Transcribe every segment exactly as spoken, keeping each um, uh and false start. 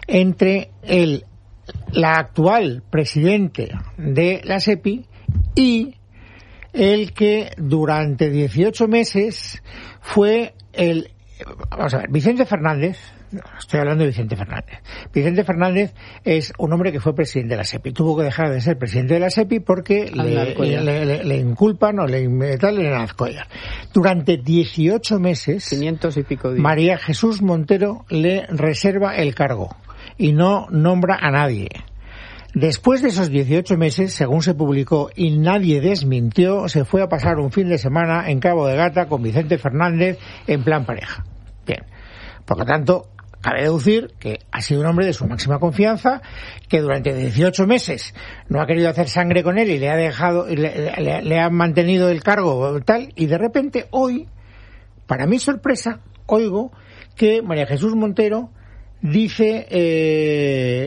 entre el, la actual presidente de la SEPI y el que durante dieciocho meses fue el... Vamos a ver, Vicente Fernández, estoy hablando de Vicente Fernández. Vicente Fernández es un hombre que fue presidente de la SEPI. Tuvo que dejar de ser presidente de la SEPI porque le, le, le, le inculpan o le tal en Azcoiar. Durante dieciocho meses, quinientos y pico días, María Jesús Montero le reserva el cargo y no nombra a nadie. Después de esos dieciocho meses, según se publicó y nadie desmintió, se fue a pasar un fin de semana en Cabo de Gata con Vicente Fernández en plan pareja. Bien, por lo tanto, cabe deducir que ha sido un hombre de su máxima confianza, que durante dieciocho meses no ha querido hacer sangre con él y le ha dejado, le, le, le ha mantenido el cargo tal, y de repente hoy, para mi sorpresa, oigo que María Jesús Montero dice eh,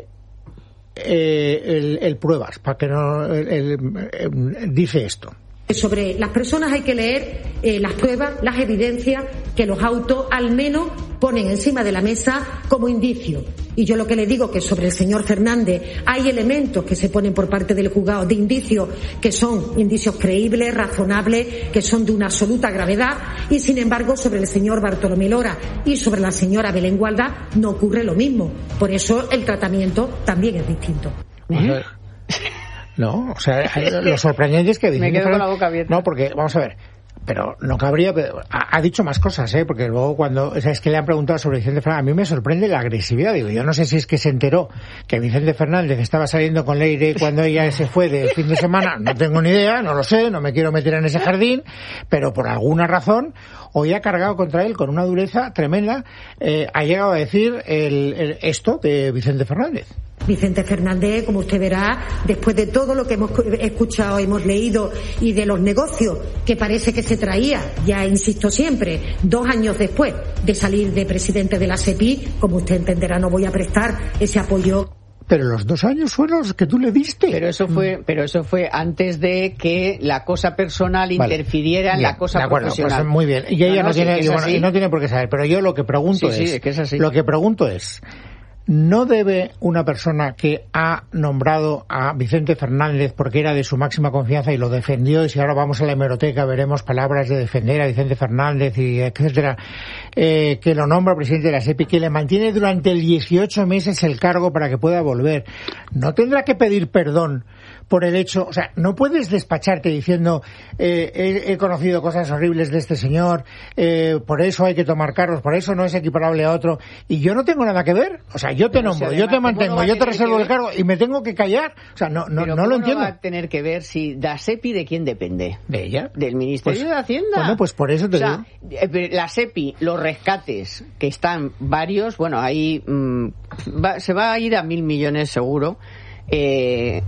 eh, el, el pruebas, para que no el, el, el, dice esto. Sobre las personas hay que leer eh, las pruebas, las evidencias que los autos al menos ponen encima de la mesa como indicio. Y yo lo que le digo que sobre el señor Fernández hay elementos que se ponen por parte del juzgado de indicios que son indicios creíbles, razonables, que son de una absoluta gravedad, y sin embargo sobre el señor Bartolomé Lora y sobre la señora Belén Gualdá no ocurre lo mismo. Por eso el tratamiento también es distinto. ¿Eh? No, o sea, lo sorprendente es que... Me quedo con la boca abierta. No, porque, vamos a ver, pero no cabría... Ha, ha dicho más cosas, ¿eh? Porque luego cuando... O sea, es que le han preguntado sobre Vicente Fernández. A mí me sorprende la agresividad. Digo, yo no sé si es que se enteró que Vicente Fernández estaba saliendo con Leire cuando ella se fue de fin de semana. No tengo ni idea, no lo sé, no me quiero meter en ese jardín, pero por alguna razón hoy ha cargado contra él con una dureza tremenda. Eh, ha llegado a decir el, el, esto de Vicente Fernández. Vicente Fernández, como usted verá, después de todo lo que hemos escuchado, hemos leído, y de los negocios que parece que se traía, ya insisto siempre, dos años después de salir de presidente de la SEPI, como usted entenderá, no voy a prestar ese apoyo. Pero los dos años fueron los que tú le diste. Pero eso fue, pero eso fue antes de que la cosa personal vale. interfiriera en bien, la cosa de acuerdo, profesional. Pues muy bien. Y ella no, no, no, tiene, y bueno, y no tiene por qué saber. Pero yo lo que pregunto sí, es, sí, es, que es así. lo que pregunto es, ¿no debe una persona que ha nombrado a Vicente Fernández porque era de su máxima confianza y lo defendió, y si ahora vamos a la hemeroteca veremos palabras de defender a Vicente Fernández y etcétera, eh, que lo nombra presidente de la SEPI, que le mantiene durante dieciocho meses el cargo para que pueda volver, ¿no tendrá que pedir perdón por el hecho? O sea, no puedes despacharte diciendo eh, he, he conocido cosas horribles de este señor, eh, por eso hay que tomar cargos, por eso no es equiparable a otro, y yo no tengo nada que ver. O sea, yo te pero nombro, si yo te mantengo, no yo te reservo el cargo y me tengo que callar. O sea, no, no, no lo entiendo. No va a tener que ver si la SEPI de quién depende. ¿De ella? Del Ministerio pues, de Hacienda. Bueno, pues por eso te o sea, digo. La SEPI, los rescates, que están varios, bueno, ahí mmm, va, se va a ir a mil millones seguro. Eh,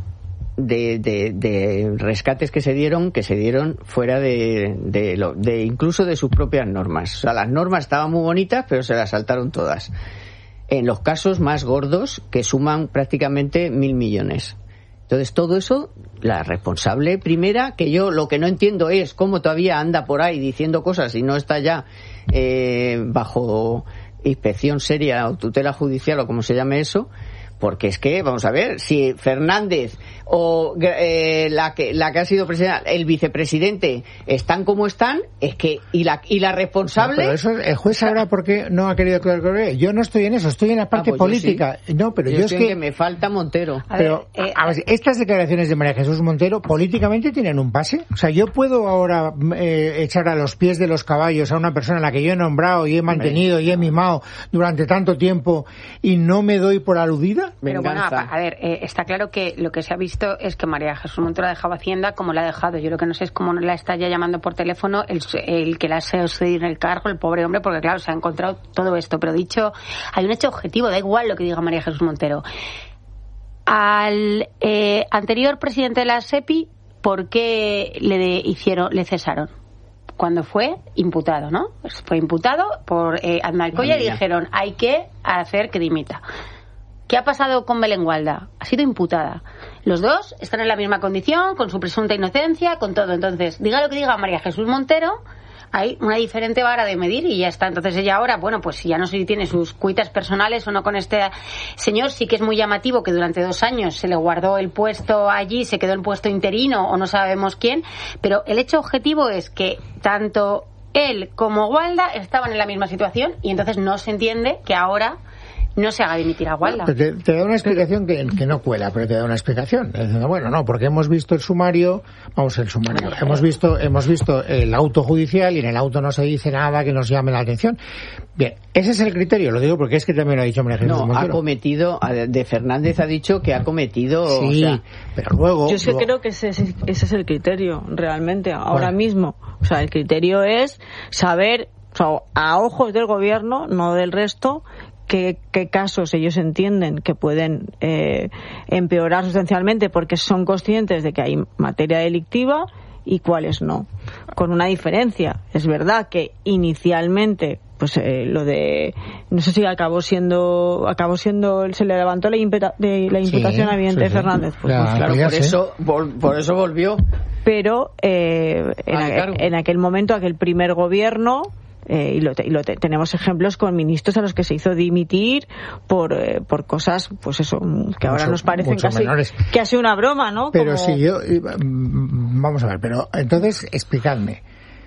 De, de, de rescates que se dieron que se dieron fuera de, de, lo, de incluso de sus propias normas. O sea, las normas estaban muy bonitas, pero se las saltaron todas. En los casos más gordos, que suman prácticamente mil millones. Entonces, todo eso, la responsable primera, que yo lo que no entiendo es cómo todavía anda por ahí diciendo cosas y no está ya eh, bajo inspección seria o tutela judicial o como se llame eso. Porque es que, vamos a ver, si Fernández o eh, la que la que ha sido presidenta, el vicepresidente están como están, es que y la y la responsable. No, pero eso el juez sabrá por qué no ha querido que yo no estoy en eso, estoy en la parte ah, pues política. Sí. No, pero yo, yo es que... que me falta Montero. A pero ver, eh, a ver, estas declaraciones de María Jesús Montero políticamente tienen un pase. O sea, yo puedo ahora eh, echar a los pies de los caballos a una persona a la que yo he nombrado y he mantenido Hombre. y he mimado durante tanto tiempo y no me doy por aludida. Pero bueno, a, a ver, eh, está claro que lo que se ha visto es que María Jesús Montero ha dejado Hacienda como la ha dejado. Yo lo que no sé es cómo la está ya llamando por teléfono el, el que la ha sucedido en el cargo, el pobre hombre, porque claro, se ha encontrado todo esto. Pero dicho, hay un hecho objetivo, da igual lo que diga María Jesús Montero. Al eh, anterior presidente de la SEPI, ¿por qué le de, hicieron, le cesaron? Cuando fue imputado, ¿no? Fue imputado por eh, Aznar-Coya y dijeron, hay que hacer que dimita. ¿Qué ha pasado con Belén Gualdá? Ha sido imputada. Los dos están en la misma condición, con su presunta inocencia, con todo. Entonces, diga lo que diga María Jesús Montero, hay una diferente vara de medir y ya está. Entonces ella ahora, bueno, pues ya no sé si tiene sus cuitas personales o no con este señor, sí que es muy llamativo que durante dos años se le guardó el puesto allí, se quedó el puesto interino o no sabemos quién, pero el hecho objetivo es que tanto él como Gualda estaban en la misma situación y entonces no se entiende que ahora no se haga dimitir a Gualda. Te, te da una explicación que, que no cuela, pero te da una explicación. Diciendo, bueno, no, porque hemos visto el sumario, vamos, el sumario, hemos visto, hemos visto el auto judicial y en el auto no se dice nada que nos llame la atención. Bien, ese es el criterio, lo digo porque es que también lo ha dicho María Jesús No, Montero. ha cometido, de Fernández ha dicho que ha cometido... Sí, o sea, pero luego... Yo es que luego, creo que ese, ese es el criterio, realmente, ahora bueno. mismo. O sea, el criterio es saber, o sea, a ojos del gobierno, no del resto, Qué, qué casos ellos entienden que pueden eh, empeorar sustancialmente porque son conscientes de que hay materia delictiva y cuáles no. Con una diferencia. Es verdad que inicialmente, pues eh, lo de, no sé si acabó siendo, acabó siendo, se le levantó la, imputa, de, la imputación sí, a Vicente sí, sí. Fernández. Pues, Ya, pues, claro, ya por sé. eso, por, por eso volvió. pero eh, en, Ah, claro. en aquel momento, aquel primer gobierno, Eh, y lo, te, y lo te, tenemos ejemplos con ministros a los que se hizo dimitir por eh, por cosas, pues eso, que ahora Mucho, nos parecen mucho casi menores. que ha sido una broma, ¿no? Pero Como... si yo... Vamos a ver, pero entonces explicadme.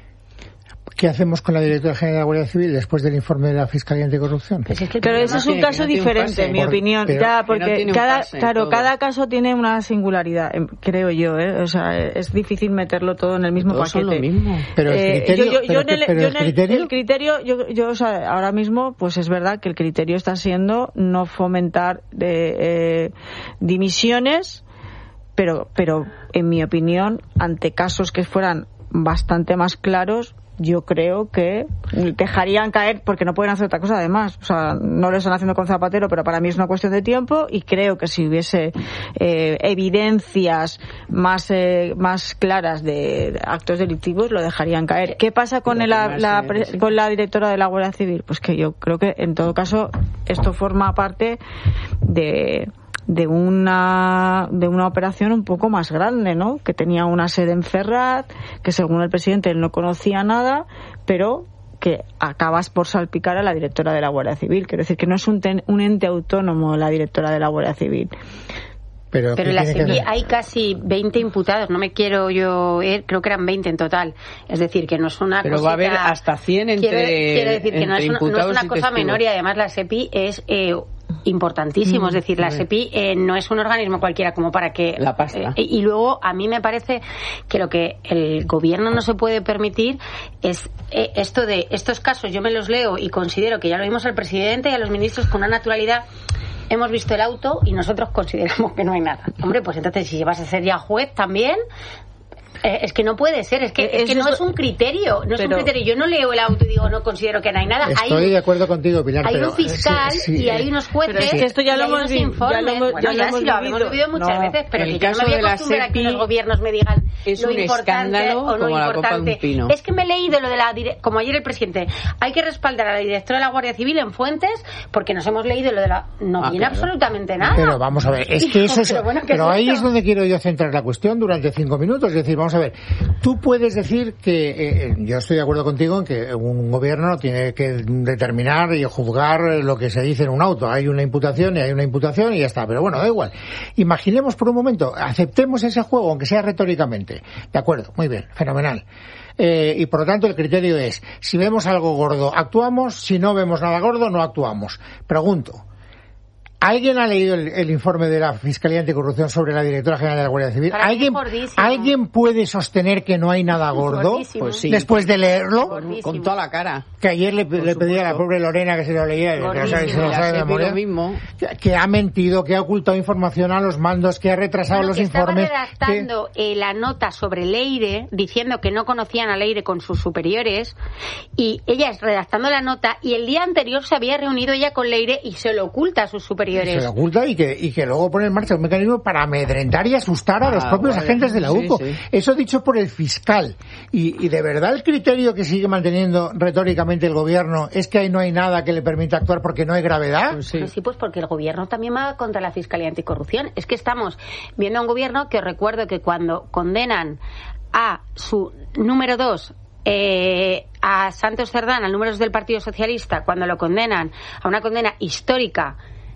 ¿Qué hacemos con la directora general de la Guardia Civil después del informe de la Fiscalía Anticorrupción? Pues es que Pero eso es un tiene- caso que no tiene un diferente, pase. en mi Por- opinión. pero- Ya, que no porque tiene un cada, pase, claro, todo. cada caso tiene una singularidad, em, creo yo, ¿eh? O sea, es difícil meterlo todo en el mismo Todos son paquete. lo mismo. Pero el Eh, criterio... yo, yo- pero yo en el, pero yo el en el- criterio... el criterio, yo, yo, o sea, ahora mismo, pues es verdad que el criterio está siendo no fomentar de, eh, dimisiones, pero, pero en mi opinión, ante casos que fueran bastante más claros, yo creo que dejarían caer, porque no pueden hacer otra cosa además. O sea, no lo están haciendo con Zapatero, pero para mí es una cuestión de tiempo y creo que si hubiese eh, evidencias más eh, más claras de actos delictivos, lo dejarían caer. ¿Qué pasa con, el, la, la, con la directora de la Guardia Civil? Pues que yo creo que en todo caso esto forma parte de... de una de una operación un poco más grande, ¿no? Que tenía una sede en Ferrat, que según el presidente él no conocía nada, pero que acabas por salpicar a la directora de la Guardia Civil. Quiero decir que no es un, ten, un ente autónomo la directora de la Guardia Civil. Pero, Pero en la SEPI hay casi veinte imputados, no me quiero yo ir, creo que eran veinte en total. Es decir, que no es una Pero cosita... va a haber hasta cien entre Quiero, quiero decir que no es, una, no es una cosa testigos. menor y además la SEPI es... Eh, importantísimo, Mm, es decir, la sí. SEPI eh, no es un organismo cualquiera como para que... La pasta. Eh, y luego a mí me parece que lo que el gobierno no se puede permitir es eh, esto de estos casos, yo me los leo y considero que ya lo vimos al presidente y a los ministros con una naturalidad. Hemos visto el auto y nosotros consideramos que no hay nada. Hombre, pues entonces si vas a ser ya juez también... Eh, es que no puede ser, es que, es que no es un criterio, no es pero, un criterio. Yo no leo el auto y digo, no considero que no hay nada. Estoy hay, de acuerdo contigo, Pilar. Hay pero, un fiscal sí, sí, y hay unos jueces. Pero es que esto ya y lo hay hemos unos vivido, informes. ya lo hemos- Bueno, ya lo ya hemos sí lo hemos vivido. vivido muchas No, veces, pero el que yo no caso me voy de a la acostumbrar a que SEPI los gobiernos me digan es lo un importante escándalo o no como la copa de un importante. pino. Es que me he leído lo de la dire- como ayer el presidente, hay que respaldar a la directora de la Guardia Civil en fuentes porque nos hemos leído lo de la no Ah, viene claro. absolutamente nada. Pero vamos a ver, es que eso es, Pero bueno, ¿qué pero es ahí esto? es donde quiero yo centrar la cuestión durante cinco minutos. Es decir, vamos a ver, tú puedes decir que eh, yo estoy de acuerdo contigo en que un gobierno tiene que determinar y juzgar lo que se dice en un auto. Hay una imputación y hay una imputación y ya está. Pero bueno, da igual. Imaginemos por un momento, aceptemos ese juego, aunque sea retóricamente. De acuerdo, muy bien, fenomenal. Eh, y por lo tanto el criterio es, si vemos algo gordo, actuamos, si no vemos nada gordo, no actuamos. Pregunto, ¿alguien ha leído el, el informe de la Fiscalía Anticorrupción sobre la Directora General de la Guardia Civil? Para mí es ¿Alguien, gordísimo. ¿Alguien puede sostener que no hay nada gordo? Gordísimo. Pues sí. Después de leerlo, Con, con toda la cara. que ayer le, le pedí a la supuesto. pobre Lorena que se lo leyera, que no sabe, se lo La sabe de SEPI memoria, lo mismo. que, que ha mentido, que ha ocultado información a los mandos, que ha retrasado Bueno, los que informes. Estaba redactando eh, la nota sobre Leire, diciendo que no conocían a Leire con sus superiores, y ella es redactando la nota, y el día anterior se había reunido ella con Leire y se lo oculta a sus que superiores. se lo oculta y que, y que luego pone en marcha un mecanismo para amedrentar y asustar a los Ah, propios vale. agentes de la Sí, U C O. sí. Eso dicho por el fiscal. Y, y de verdad el criterio que sigue manteniendo retóricamente el gobierno es que ahí no hay nada que le permita actuar porque no hay gravedad. Pues sí. Pues sí, pues porque el gobierno también va contra la Fiscalía Anticorrupción. Es que estamos viendo a un gobierno que os recuerdo que cuando condenan a su número dos eh, a Santos Cerdán, al número dos del Partido Socialista, cuando lo condenan a una condena histórica,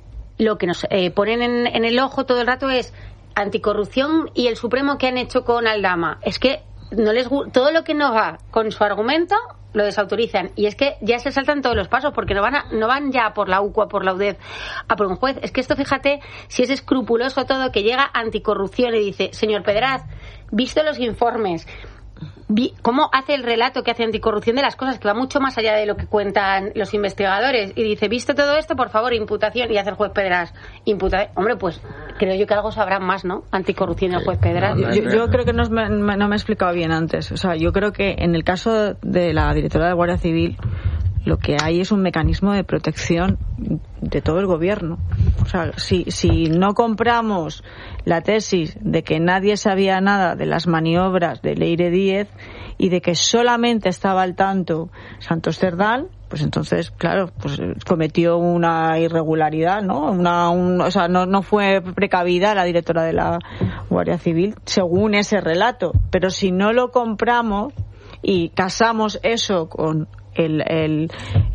lo que nos eh, ponen en, en el ojo todo el rato es anticorrupción y el Supremo que han hecho con Aldama. Es que no les todo lo que no va con su argumento lo desautorizan, y es que ya se saltan todos los pasos, porque no van a, no van ya por la U C U, a por la U D E F, a por un juez. Es que esto, fíjate, si es escrupuloso todo, que llega anticorrupción y dice, señor Pedraz, visto los informes, vi, cómo hace el relato que hace anticorrupción de las cosas, que va mucho más allá de lo que cuentan los investigadores, y dice, visto todo esto, por favor, imputación, y hace el juez Pedraz, imputa, hombre, pues creo yo que algo sabrán más, ¿no? Anticorrupción del juez Pedraz. Yo, yo creo que no me, no me he explicado bien antes. O sea, yo creo que en el caso de la directora de Guardia Civil, lo que hay es un mecanismo de protección de todo el gobierno. O sea, si, si no compramos la tesis de que nadie sabía nada de las maniobras de Leire Díez y de que solamente estaba al tanto Santos Cerdán, pues entonces, claro, pues cometió una irregularidad, ¿no? Una, un, o sea, no, no fue precavida la directora de la Guardia Civil, según ese relato. Pero si no lo compramos y casamos eso con el, el,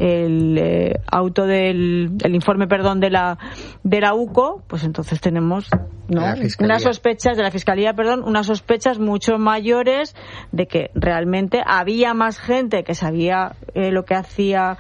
el eh, auto del el informe, perdón, de la de la U C O, pues entonces tenemos, ¿no?, unas sospechas de la Fiscalía, perdón, unas sospechas mucho mayores de que realmente había más gente que sabía eh, lo que hacía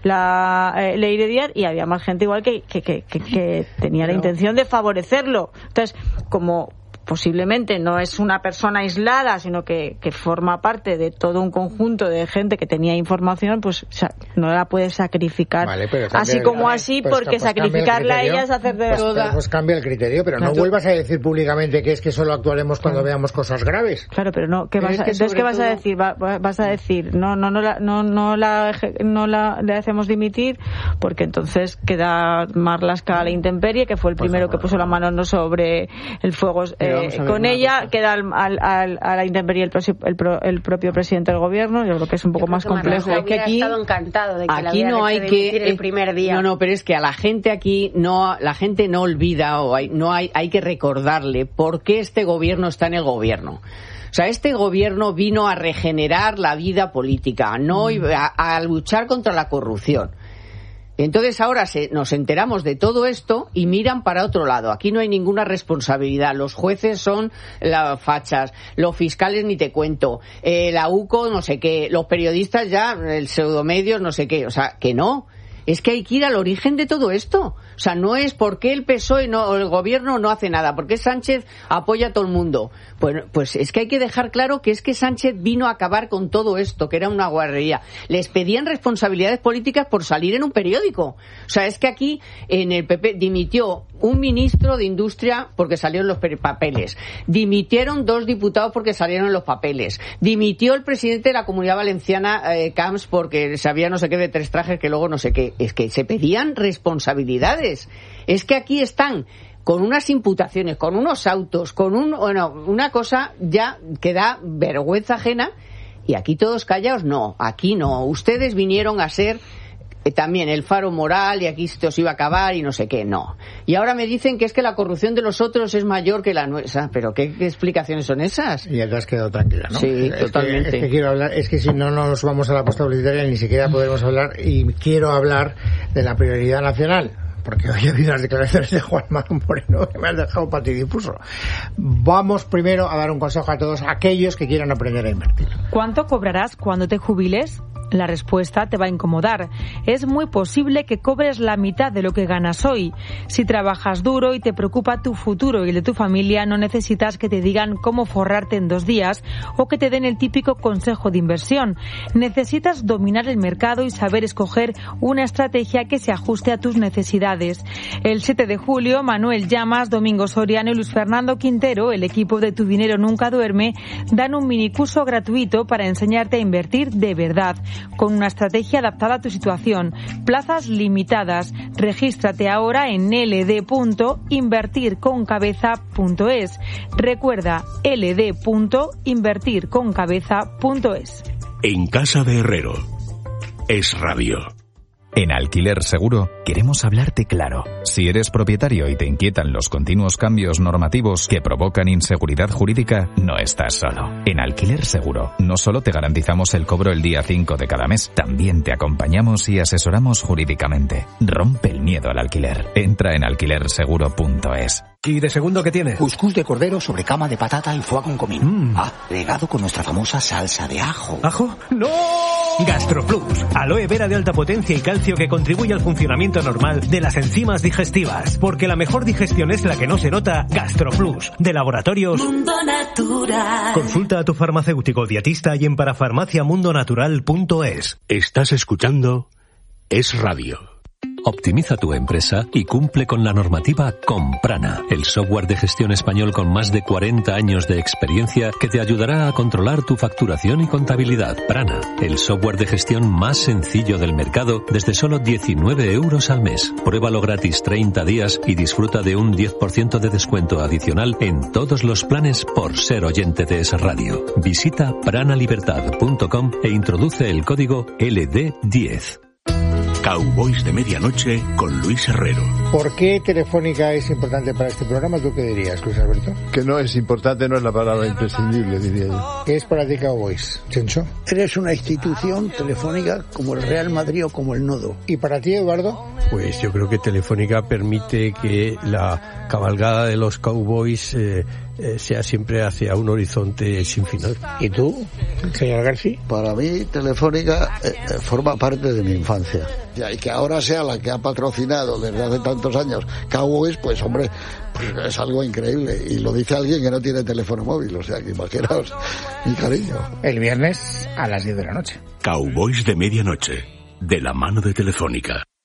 la eh, Leire Díaz, y había más gente igual que que, que, que, que tenía la intención de favorecerlo. Entonces, como posiblemente no es una persona aislada, sino que, que forma parte de todo un conjunto de gente que tenía información, pues no la puedes sacrificar, vale, así como así, pues, porque pues sacrificarla a ella es hacer de pues, toda... pues cambia el criterio, pero no, no vuelvas a decir públicamente que es que solo actuaremos cuando claro. veamos cosas graves. Claro, pero no, ¿qué vas a, entonces qué vas todo... a decir? Va, vas a decir, no, no, no la, no, no la, no la le hacemos dimitir, porque entonces queda Marlaska a la intemperie, que fue el primero pues, que puso la mano no sobre el fuego. Eh, con ella queda al, al, al, a la intemperie el, el, pro, el propio presidente del gobierno. Yo creo que es un poco más complejo. Es que aquí, estado encantado de que aquí la no hay que el primer día. No, no, pero es que a la gente aquí no, la gente no olvida, o hay, no hay, hay que recordarle por qué este gobierno está en el gobierno. O sea, este gobierno vino a regenerar la vida política, no a, a luchar contra la corrupción. Entonces ahora se, nos enteramos de todo esto y miran para otro lado. Aquí no hay ninguna responsabilidad. Los jueces son las fachas, los fiscales ni te cuento, eh, la U C O no sé qué, los periodistas ya, el pseudomedios no sé qué. O sea, que no. Es que hay que ir al origen de todo esto. O sea, no es por qué el P S O E no, o el gobierno no hace nada, por qué Sánchez apoya a todo el mundo. Pues, pues es que hay que dejar claro que es que Sánchez vino a acabar con todo esto, que era una guarrería. Les pedían responsabilidades políticas por salir en un periódico. O sea, es que aquí en el P P dimitió un ministro de Industria porque salió en los papeles. Dimitieron dos diputados porque salieron en los papeles. Dimitió el presidente de la Comunidad Valenciana, eh, Camps, porque sabía no sé qué de tres trajes que luego no sé qué. Es que se pedían responsabilidades. Es que aquí están con unas imputaciones, con unos autos, con un, bueno, una cosa ya que da vergüenza ajena, y aquí todos callados. No, aquí no. Ustedes vinieron a ser eh, también el faro moral y aquí esto se iba a acabar y no sé qué. No. Y ahora me dicen que es que la corrupción de los otros es mayor que la nuestra. ¿Pero qué, qué explicaciones son esas? Y ya te has quedado tranquila, ¿no? Sí, es totalmente. Que, es que quiero hablar, es que si no, no nos vamos a la posta publicitaria ni siquiera podemos hablar, y quiero hablar de la prioridad nacional. Porque hoy he oído las declaraciones de Juan Manuel Moreno que me han dejado patidifuso. Vamos primero a dar un consejo a todos aquellos que quieran aprender a invertir. ¿Cuánto cobrarás cuando te jubiles? La respuesta te va a incomodar. Es muy posible que cobres la mitad de lo que ganas hoy. Si trabajas duro y te preocupa tu futuro y el de tu familia, no necesitas que te digan cómo forrarte en dos días o que te den el típico consejo de inversión. Necesitas dominar el mercado y saber escoger una estrategia que se ajuste a tus necesidades. El siete de julio, Manuel Llamas, Domingo Soriano y Luis Fernando Quintero, el equipo de Tu Dinero Nunca Duerme, dan un minicurso gratuito para enseñarte a invertir de verdad, con una estrategia adaptada a tu situación. Plazas limitadas. Regístrate ahora en l d punto invertir con cabeza punto es. Recuerda, l d punto invertir con cabeza punto es. En Casa de Herrero. Es Radio. En Alquiler Seguro queremos hablarte claro. Si eres propietario y te inquietan los continuos cambios normativos que provocan inseguridad jurídica, no estás solo. En Alquiler Seguro no solo te garantizamos el cobro el día cinco de cada mes, también te acompañamos y asesoramos jurídicamente. Rompe el miedo al alquiler. Entra en alquiler seguro punto es. ¿Y de segundo qué tiene? Cuscús de cordero sobre cama de patata y foie con comino. Mm. Ah, regado con nuestra famosa salsa de ajo. ¿Ajo? ¡No! GastroPlus, aloe vera de alta potencia y calcio que contribuye al funcionamiento normal de las enzimas digestivas. Porque la mejor digestión es la que no se nota. GastroPlus, de Laboratorios Mundo Natural. Consulta a tu farmacéutico dietista y en parafarmacia mundo natural punto es. Estás escuchando Es Radio. Optimiza tu empresa y cumple con la normativa con Prana, el software de gestión español con más de cuarenta años de experiencia que te ayudará a controlar tu facturación y contabilidad. Prana, el software de gestión más sencillo del mercado desde solo diecinueve euros al mes. Pruébalo gratis treinta días y disfruta de un diez por ciento de descuento adicional en todos los planes por ser oyente de Es Radio. Visita prana libertad punto com e introduce el código L D diez. Cowboys de Medianoche con Luis Herrero. ¿Por qué Telefónica es importante para este programa? ¿Tú qué dirías, Luis Alberto? Que no es importante, no es la palabra imprescindible, diría yo. ¿Qué es para ti Cowboys, Chencho? Eres una institución telefónica como el Real Madrid o como el Nodo. ¿Y para ti, Eduardo? Pues yo creo que Telefónica permite que la cabalgada de los Cowboys eh, eh, sea siempre hacia un horizonte sin final. ¿Y tú, señor García? Para mí, Telefónica eh, forma parte de mi infancia. Y que ahora sea la que ha patrocinado desde hace tantos años Cowboys, pues hombre, pues es algo increíble. Y lo dice alguien que no tiene teléfono móvil, o sea que imaginaos mi cariño. El viernes a las diez de la noche. Cowboys de Medianoche, de la mano de Telefónica.